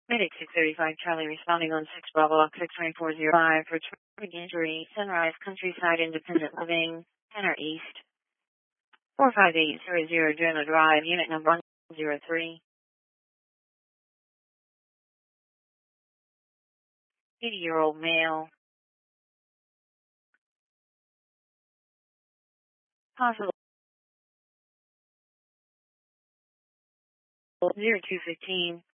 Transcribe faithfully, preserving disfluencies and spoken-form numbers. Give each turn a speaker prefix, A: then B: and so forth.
A: Medic six thirty-five Charlie responding on six Bravo six nine four zero five for traffic injury, Sunrise Countryside Independent Living, Tanner East. four five eight zero zero Journal Drive, unit number one zero three. eighty-year-old male. Possible zero two fifteen.